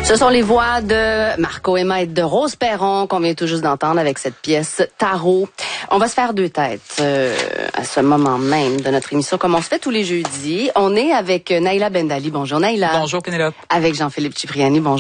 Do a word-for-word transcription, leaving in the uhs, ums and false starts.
Ce sont les voix de Marco Emma et de Rose Perron qu'on vient tout juste d'entendre avec cette pièce Tarot. On va se faire deux têtes euh, à ce moment même de notre émission, comme on se fait tous les jeudis. On est avec Naïla Bendali. Bonjour Naïla. Bonjour Pénélope. Avec Jean-Philippe Cipriani. Bonjour.